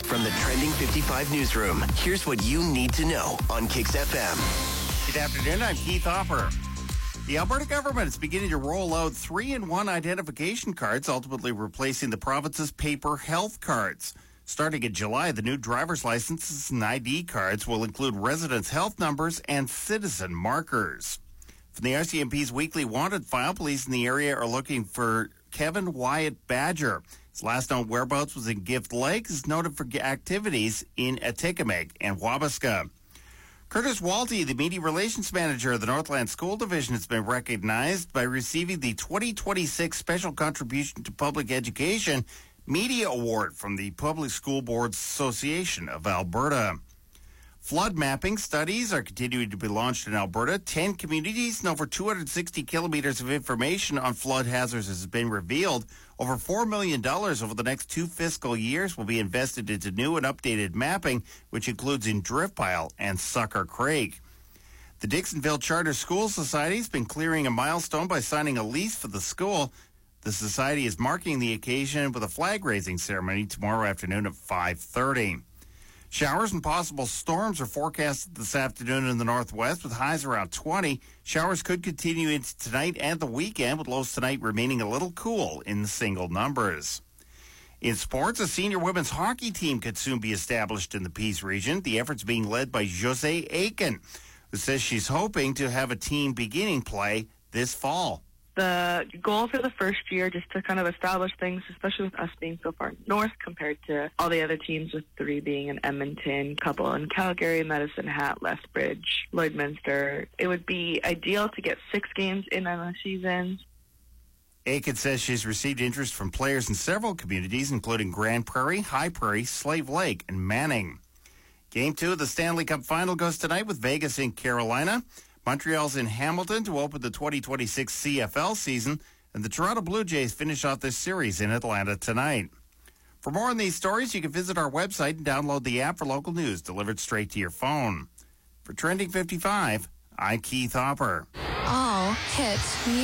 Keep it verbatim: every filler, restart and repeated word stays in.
From the Trending fifty-five newsroom, here's what you need to know on Kix F M. Good afternoon, I'm Keith Hopper. The Alberta government is beginning to roll out three-in-one identification cards, ultimately replacing the province's paper health cards. Starting in July, the new driver's licenses and I D cards will include residents' health numbers and citizen markers. From the R C M P's weekly wanted file, police in the area are looking for Kevin Wyatt Badger. His last known whereabouts was in Gift Lake. He's noted for activities in Atikamekw and Wabasca. Curtis Walty, the Media Relations Manager of the Northland School Division, has been recognized by receiving the twenty twenty-six Special Contribution to Public Education Media Award from the Public School Boards Association of Alberta. Flood mapping studies are continuing to be launched in Alberta. Ten communities and over two hundred sixty kilometers of information on flood hazards has been revealed. Over four million dollars over the next two fiscal years will be invested into new and updated mapping, which includes in Driftpile and Sucker Creek. The Dixonville Charter School Society has been clearing a milestone by signing a lease for the school. The society is marking the occasion with a flag-raising ceremony tomorrow afternoon at five thirty. Showers and possible storms are forecasted this afternoon in the northwest with highs around twenty. Showers could continue into tonight and the weekend, with lows tonight remaining a little cool in the single numbers. In sports, a senior women's hockey team could soon be established in the Peace region. The effort's being led by Jose Aiken, who says she's hoping to have a team beginning play this fall. The goal for the first year, just to kind of establish things, especially with us being so far north compared to all the other teams, with three being in Edmonton, couple in Calgary, Medicine Hat, Lethbridge, Lloydminster. It would be ideal to get six games in on a season. Aiken says she's received interest from players in several communities, including Grand Prairie, High Prairie, Slave Lake, and Manning. Game two of the Stanley Cup Final goes tonight with Vegas in Carolina. Montreal's in Hamilton to open the twenty twenty-six C F L season, and the Toronto Blue Jays finish off this series in Atlanta tonight. For more on these stories, you can visit our website and download the app for local news delivered straight to your phone. For Trending fifty-five, I'm Keith Hopper. All hits.